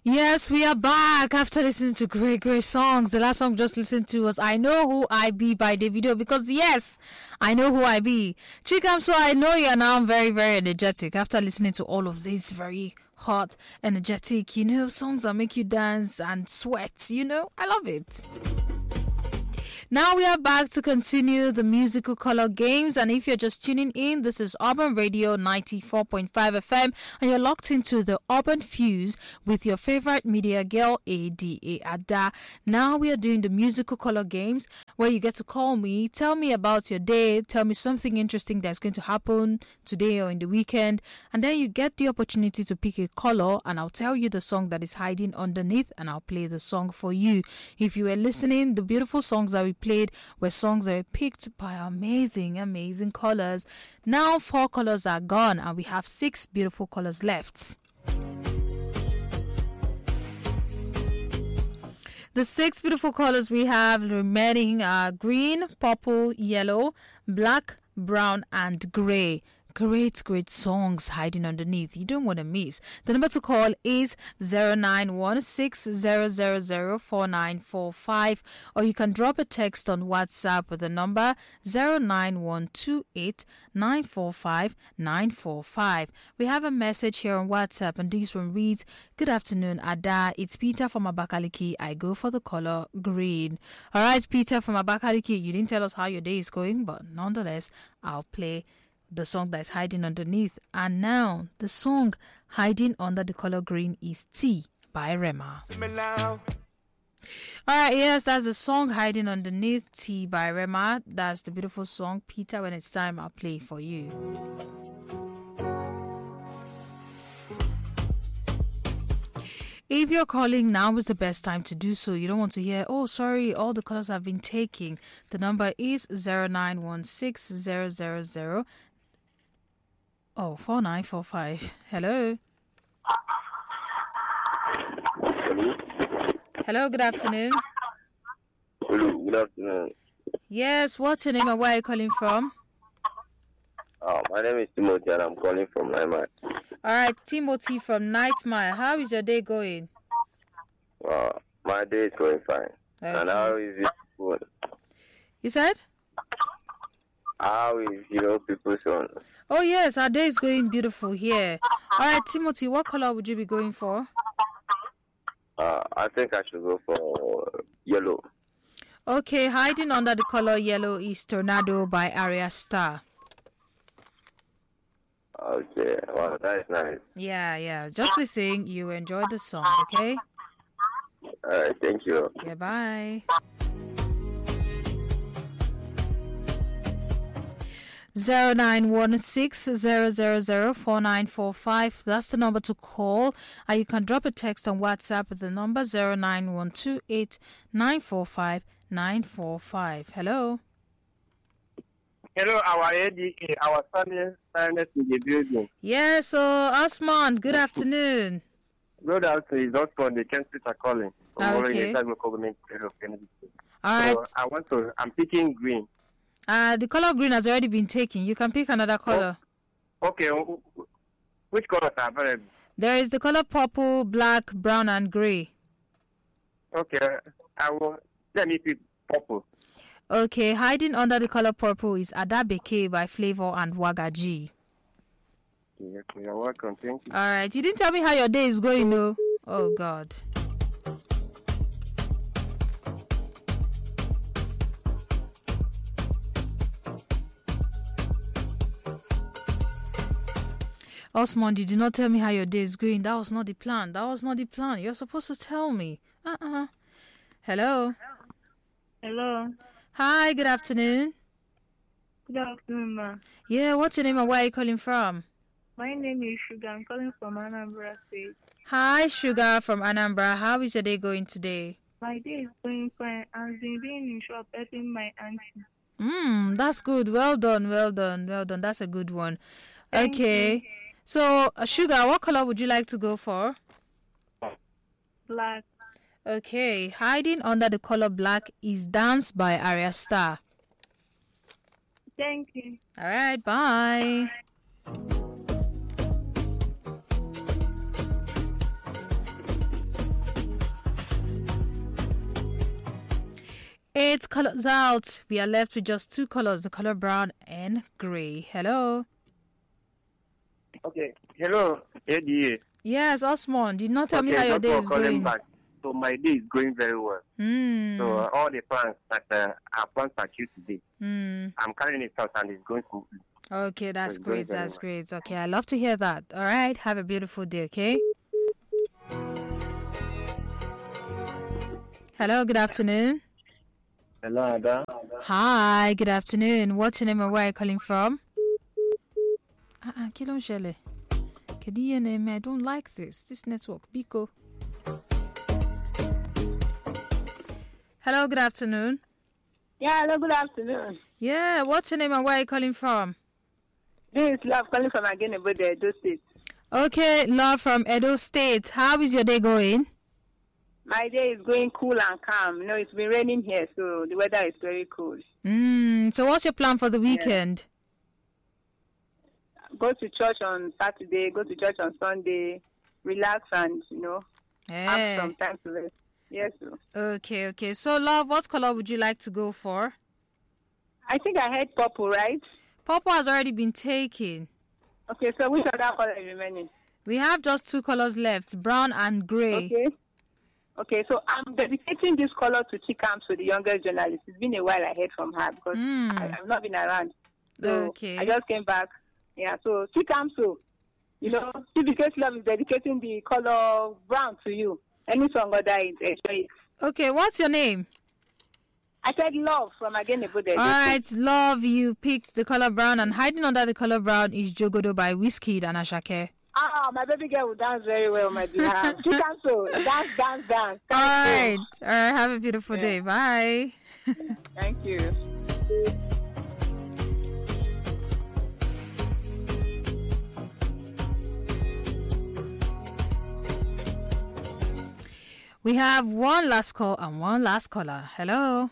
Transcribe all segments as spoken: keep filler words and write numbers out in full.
Yes, we are back after listening to great, great songs. The last song just listened to was I Know Who I Be by Davido because, yes, I know who I be. Chikam, so I know you're now very, very energetic after listening to all of these very hot, energetic, you know, songs that make you dance and sweat, you know. I love it. Now we are back to continue the musical color games, and if you're just tuning in, this is Urban Radio ninety-four point five F M, and you're locked into the Urban Fuse with your favorite media girl, A D A Ada. Now we are doing the musical color games where you get to call me, tell me about your day, tell me something interesting that's going to happen today or in the weekend, and then you get the opportunity to pick a color, and I'll tell you the song that is hiding underneath, and I'll play the song for you. If you were listening, the beautiful songs that we played were songs that were picked by amazing, amazing colors. Now four colors are gone and we have six beautiful colors left. The six beautiful colors we have remaining are green, purple, yellow, black, brown, and gray. Great, great songs hiding underneath. You don't want to miss. The number to call is zero nine one six zero zero zero four nine four five, or you can drop a text on WhatsApp with the number zero nine one two eight nine four five nine four five. We have a message here on WhatsApp, and this one reads, "Good afternoon, Ada. It's Peter from Abakaliki. I go for the color green." All right, Peter from Abakaliki, you didn't tell us how your day is going, but nonetheless, I'll play the song that is hiding underneath. And now the song hiding under the color green is T by Rema. Alright, yes, that's the song hiding underneath, T by Rema. That's the beautiful song. Peter, when it's time, I'll play for you. If you're calling, now is the best time to do so. You don't want to hear, oh, sorry, all the colors have been taken. The number is zero nine one six zero zero zero Oh, four nine four five. Hello. Hello. Hello, good afternoon. Hello, good afternoon. Yes, what's your name and where are you calling from? Uh, my name is Timothy and I'm calling from Nightmare. Alright, Timothy from Nightmare. How is your day going? Uh, my day is going fine. Okay. And how is it good? You said? How is your people's on? Oh yes, our day is going beautiful here. Alright, Timothy, what color would you be going for? Uh, I think I should go for yellow. Okay, hiding under the color yellow is Tornado by Arya Star. Okay, wow, that is nice. Yeah, yeah. Just listen, you enjoy the song, okay? Alright, thank you. Yeah, bye. Zero nine one six zero zero zero four nine four five. That's the number to call. And you can drop a text on WhatsApp with the number zero nine one two eight nine four five nine four five. Hello. Hello, our A D A, our family finest in the building. Yes, so Osman, good afternoon. Good afternoon, it's Osman, the Kent are calling. Okay. All right. So I want to, I'm picking green. Uh, the color green has already been taken. You can pick another color. Oh, okay, which colors are available? There is the color purple, black, brown, and gray. Okay, I will, let me pick purple. Okay, hiding under the color purple is Adabeke by Flavor and Wagaji. Okay, you're welcome, thank you. Alright, you didn't tell me how your day is going, no? Oh, God. Osman, you did not tell me how your day is going. That was not the plan. That was not the plan. You're supposed to tell me. Uh-uh. Hello. Hello. Hi, good afternoon. Good afternoon, ma. Yeah, what's your name and where are you calling from? My name is Sugar. I'm calling from Anambra State. Hi, Sugar from Anambra. How is your day going today? My day is going fine. I've been being in shop helping my auntie. Hmm, that's good. Well done, well done, well done. That's a good one. Thank okay. you. So, uh, Sugar, what color would you like to go for? Black. Okay, hiding under the color black is Dance by Arya Star. Thank you. All right, bye. Eight colors out. We are left with just two colors, the color brown and gray. Hello. Okay. Hello, Eddie. Yes, Osmond. Did not tell okay, me how your day is going. Back. So my day is going very well. Mm. So uh, all the plans that uh, I planned to achieve today, Mm. I'm carrying it out and it's going smoothly. Okay, that's It's great. going very That's well. great. Okay, I love to hear that. All right. Have a beautiful day, okay? Hello, good afternoon. Hello, Ada. Hi, good afternoon. What's your name and where are you calling from? Uh-uh, kí ló ń ṣẹlẹ̀? Kedi your name? I don't like this. This network. Biko. Hello, good afternoon. Yeah, hello, good afternoon. Yeah, what's your name and where are you calling from? This is Love calling from again about the Edo State. Okay, love from Edo State. How is your day going? My day is going cool and calm. You know, it's been raining here, so the weather is very cool. Mm, so what's your plan for the weekend? Go to church on Saturday, go to church on Sunday, relax and, you know, Eh. have some time to rest. Yes, sir. Okay, okay. So, love, what color would you like to go for? I think I heard purple, right? Purple has already been taken. Okay, so which other color is remaining? We have just two colors left, brown and gray. Okay. Okay, so I'm dedicating this color to Chikam, to the younger journalist. It's been a while I heard from her because Mm. I, I've not been around. So Okay. I just came back. Yeah, so Chikam, so, you know, C B K Love is dedicating the color brown to you. Any song or that, enjoy it. Okay, what's your name? I said Love from again about the All right, love, you picked the color brown, and hiding under the color brown is Jogodo by Wizkid and Ashake. Ah, my baby girl will dance very well on my behalf. Chikam, so dance, dance, dance. All right, all right, have a beautiful Yeah. day. Bye. Thank you. We have one last call and one last caller. Hello.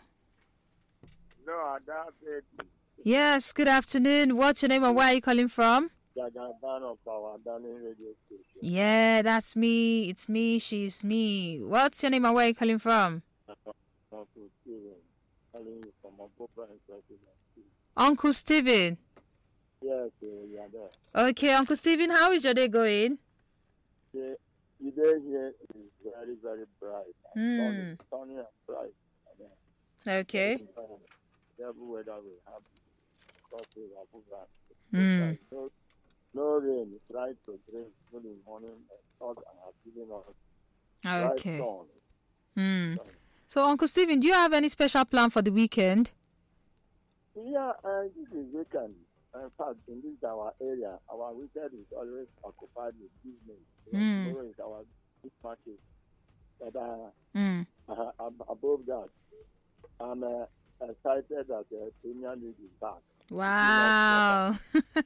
No, Ada, baby. Yes, good afternoon. What's your name and where are you calling from? Jagaban of our Danny radio station. Yeah, that's me. It's me. She's me. What's your name and where are you calling from? Uncle Steven, calling you from Apopa and President. Uncle Steven. Yes, uh, you are there. Okay, Uncle Steven, how is your day going? The, the day here is very, very bright. And Hmm. sunny, sunny and bright. And, uh, Okay. every weather we have. Because we have Apopa. Hmm. No, no rain. It's right to drink good in the morning. And sun and are giving us bright Okay. sun. Hmm. So, Uncle Steven, do you have any special plan for the weekend? Yeah, uh, this is weekend. In fact, in this our area, our weekend is always occupied with business. Mm. Tomorrow is our big market. But uh, Hmm. uh, ab- above that, I'm uh, excited that the Premier League is back. Wow.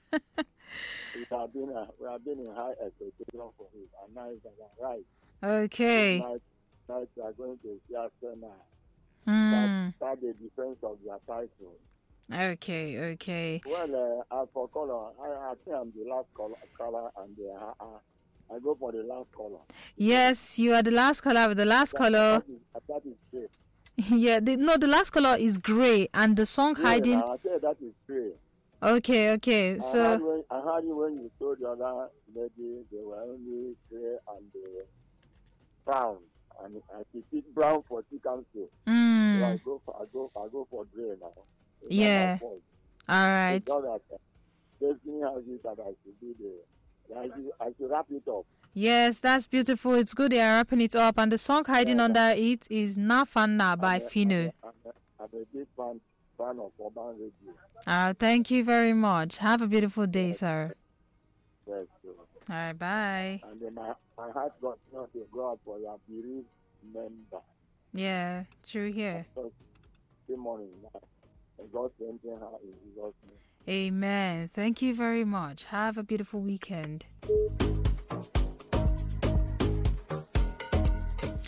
We have been uh, we have been in high expectation for it, and now it's uh, right. Okay. Tonight, tonight we are going to see Arsenal Hmm. start, start the defense of their title. Okay, okay. Well, uh, as for color, I, I think I'm the last color, color and uh, I, I go for the last color. Yes, you are the last color with the last That- color. That is, that is great. Yeah, the, no, the last color is gray, and the song hiding. Yeah, I say that is great. Okay, okay. I heard, So, when, I heard you when you told the other lady they were only gray and uh, brown, and I pick brown for chicken soup. So I mm, go for I go I go for gray now. It's not Yeah. my fault. all right. It's not that uh, Destiny has it that I should do the I should, I should wrap it up. Yes, that's beautiful. It's good they are wrapping it up, and the song hiding Yeah. under it is Nafana by I'm a- Fino. I'm a, I'm a big fan fan of Urban Radio. Uh, thank you very much. Have a beautiful day, sir. Yes, so. All right, bye. And then my, my heart got not to go out for your bereaved member. Yeah, true here. So, good morning. And God strengthen her in Jesus' name. Amen. Thank you very much. Have a beautiful weekend.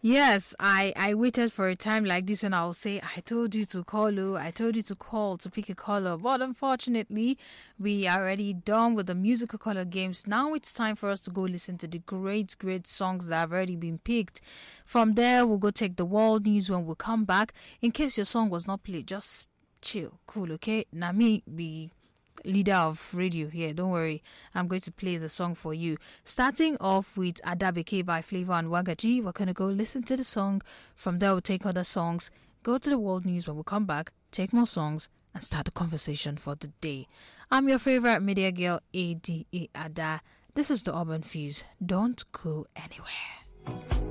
Yes, I, I waited for a time like this when I will say, I told you to call, oh, I told you to call to pick a color. But unfortunately, we are already done with the musical color games. Now it's time for us to go listen to the great, great songs that have already been picked. From there, we'll go take the world news when we come back. In case your song was not played, just chill, cool, okay? Nami be leader of radio here, don't worry, I'm going to play the song for you, starting off with Adabeke by Flavor and Wagaji. We're gonna go listen to the song. From there we'll take other songs, go to the world news. When we come back, take more songs and start the conversation for the day. I'm your favorite media girl, A D A Ada. This is the Urban Fuse. Don't go anywhere.